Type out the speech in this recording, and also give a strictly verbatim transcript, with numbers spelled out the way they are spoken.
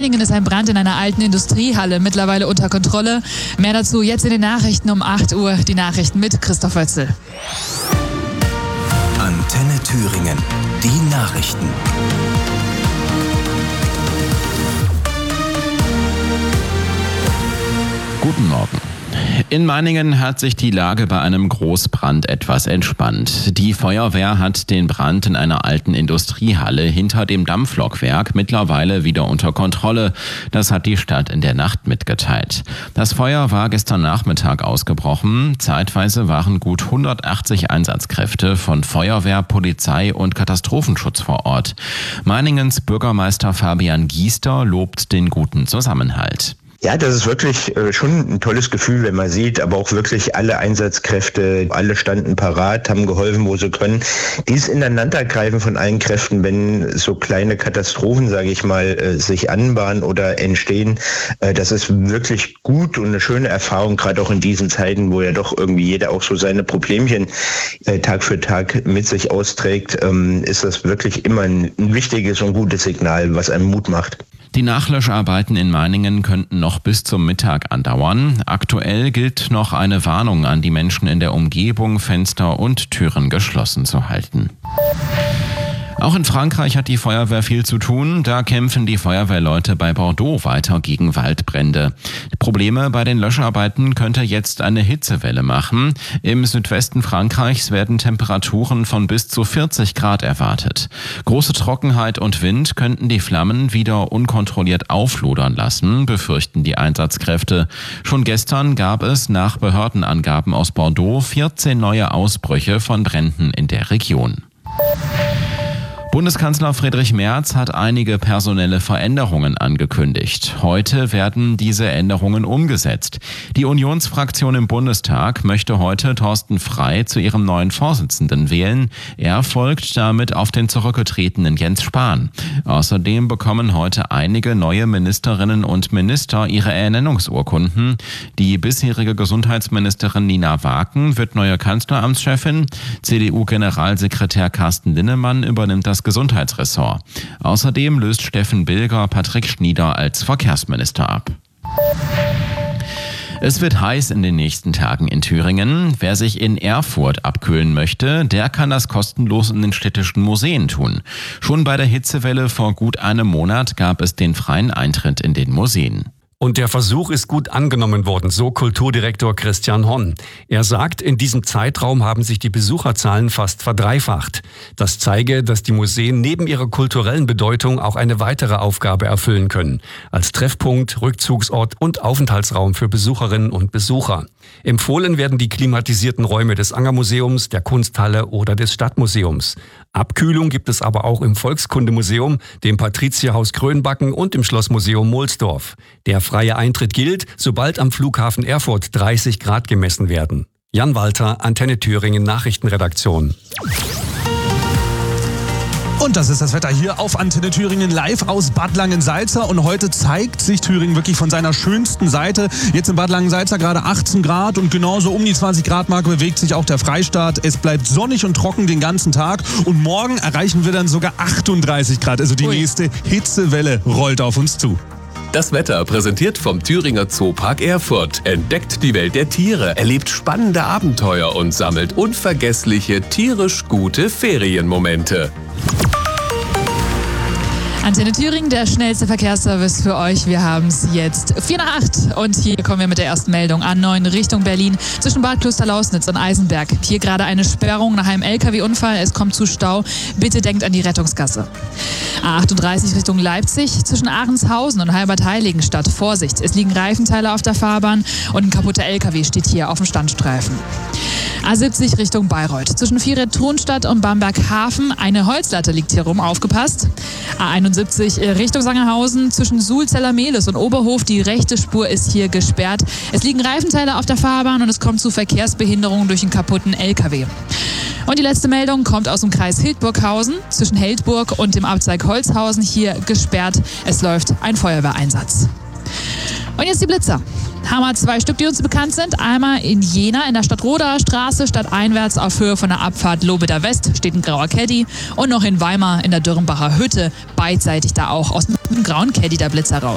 Meiningen ist ein Brand in einer alten Industriehalle mittlerweile unter Kontrolle. Mehr dazu jetzt in den Nachrichten um acht Uhr. Die Nachrichten mit Christoph Wötzel. Antenne Thüringen. Die Nachrichten. Guten Morgen. In Meiningen hat sich die Lage bei einem Großbrand etwas entspannt. Die Feuerwehr hat den Brand in einer alten Industriehalle hinter dem Dampflokwerk mittlerweile wieder unter Kontrolle. Das hat die Stadt in der Nacht mitgeteilt. Das Feuer war gestern Nachmittag ausgebrochen. Zeitweise waren gut hundertachtzig Einsatzkräfte von Feuerwehr, Polizei und Katastrophenschutz vor Ort. Meiningens Bürgermeister Fabian Giester lobt den guten Zusammenhalt. Ja, das ist wirklich äh, schon ein tolles Gefühl, wenn man sieht, aber auch wirklich alle Einsatzkräfte, alle standen parat, haben geholfen, wo sie können. Dieses Ineinandergreifen von allen Kräften, wenn so kleine Katastrophen, sage ich mal, äh, sich anbahnen oder entstehen, äh, das ist wirklich gut und eine schöne Erfahrung, gerade auch in diesen Zeiten, wo ja doch irgendwie jeder auch so seine Problemchen äh, Tag für Tag mit sich austrägt, ähm, ist das wirklich immer ein, ein wichtiges und gutes Signal, was einem Mut macht. Die Nachlöscharbeiten in Meiningen könnten noch bis zum Mittag andauern. Aktuell gilt noch eine Warnung an die Menschen in der Umgebung, Fenster und Türen geschlossen zu halten. Auch in Frankreich hat die Feuerwehr viel zu tun. Da kämpfen die Feuerwehrleute bei Bordeaux weiter gegen Waldbrände. Probleme bei den Löscharbeiten könnte jetzt eine Hitzewelle machen. Im Südwesten Frankreichs werden Temperaturen von bis zu vierzig Grad erwartet. Große Trockenheit und Wind könnten die Flammen wieder unkontrolliert auflodern lassen, befürchten die Einsatzkräfte. Schon gestern gab es nach Behördenangaben aus Bordeaux vierzehn neue Ausbrüche von Bränden in der Region. Bundeskanzler Friedrich Merz hat einige personelle Veränderungen angekündigt. Heute werden diese Änderungen umgesetzt. Die Unionsfraktion im Bundestag möchte heute Thorsten Frey zu ihrem neuen Vorsitzenden wählen. Er folgt damit auf den zurückgetretenen Jens Spahn. Außerdem bekommen heute einige neue Ministerinnen und Minister ihre Ernennungsurkunden. Die bisherige Gesundheitsministerin Nina Waken wird neue Kanzleramtschefin. C D U-Generalsekretär Carsten Linnemann übernimmt das Gesundheitsressort. Außerdem löst Steffen Bilger Patrick Schnieder als Verkehrsminister ab. Es wird heiß in den nächsten Tagen in Thüringen. Wer sich in Erfurt abkühlen möchte, der kann das kostenlos in den städtischen Museen tun. Schon bei der Hitzewelle vor gut einem Monat gab es den freien Eintritt in den Museen. Und der Versuch ist gut angenommen worden, so Kulturdirektor Christian Honn. Er sagt, in diesem Zeitraum haben sich die Besucherzahlen fast verdreifacht. Das zeige, dass die Museen neben ihrer kulturellen Bedeutung auch eine weitere Aufgabe erfüllen können. Als Treffpunkt, Rückzugsort und Aufenthaltsraum für Besucherinnen und Besucher. Empfohlen werden die klimatisierten Räume des Angermuseums, der Kunsthalle oder des Stadtmuseums. Abkühlung gibt es aber auch im Volkskundemuseum, dem Patrizierhaus Grönbacken und im Schlossmuseum Mohlsdorf. Der freie Eintritt gilt, sobald am Flughafen Erfurt dreißig Grad gemessen werden. Jan Walter, Antenne Thüringen Nachrichtenredaktion. Und das ist das Wetter hier auf Antenne Thüringen live aus Bad Langensalza. Und heute zeigt sich Thüringen wirklich von seiner schönsten Seite. Jetzt in Bad Langensalza gerade achtzehn Grad und genauso um die zwanzig Grad Marke bewegt sich auch der Freistaat. Es bleibt sonnig und trocken den ganzen Tag. Und morgen erreichen wir dann sogar achtunddreißig Grad. Also die Ui. nächste Hitzewelle rollt auf uns zu. Das Wetter präsentiert vom Thüringer Zoopark Erfurt. Entdeckt die Welt der Tiere, erlebt spannende Abenteuer und sammelt unvergessliche, tierisch gute Ferienmomente. Antenne Thüringen, der schnellste Verkehrsservice für euch. Wir haben es jetzt vier nach acht und hier kommen wir mit der ersten Meldung. A neun Richtung Berlin zwischen Bad Klosterlausnitz und Eisenberg. Hier gerade eine Sperrung nach einem L K W-Unfall. Es kommt zu Stau. Bitte denkt an die Rettungsgasse. A achtunddreißig Richtung Leipzig zwischen Ahrenshausen und Halbert-Heiligenstadt. Vorsicht, es liegen Reifenteile auf der Fahrbahn und ein kaputter L K W steht hier auf dem Standstreifen. A siebzig Richtung Bayreuth zwischen Vieret-Thronstadt und Bamberg-Hafen. Eine Holzlatte liegt hier rum, aufgepasst. A einundsiebzig Richtung Sangerhausen zwischen Suhl-Zellermehlis und Oberhof. Die rechte Spur ist hier gesperrt. Es liegen Reifenteile auf der Fahrbahn und es kommt zu Verkehrsbehinderungen durch einen kaputten L K W. Und die letzte Meldung kommt aus dem Kreis Hildburghausen zwischen Heldburg und dem Abzweig Holzhausen. Hier gesperrt. Es läuft ein Feuerwehreinsatz. Und jetzt die Blitzer. Haben wir zwei Stück, die uns bekannt sind. Einmal in Jena in der Stadtroder Straße, stadteinwärts auf Höhe von der Abfahrt Lobeder West steht ein grauer Caddy. Und noch in Weimar in der Dürrenbacher Hütte, beidseitig da auch aus dem grauen Caddy der Blitzer raus.